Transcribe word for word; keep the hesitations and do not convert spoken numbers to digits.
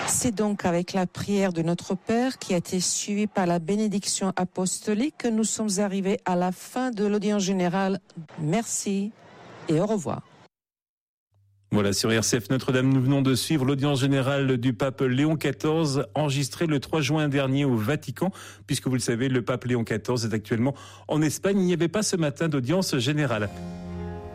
C'est donc avec la prière de notre Père qui a été suivie par la bénédiction apostolique que nous sommes arrivés à la fin de l'audience générale. Merci et au revoir. Voilà, sur R C F Notre-Dame, nous venons de suivre l'audience générale du pape Léon quatorze, enregistrée le trois juin dernier au Vatican, puisque vous le savez, le pape Léon quatorze est actuellement en Espagne. Il n'y avait pas ce matin d'audience générale.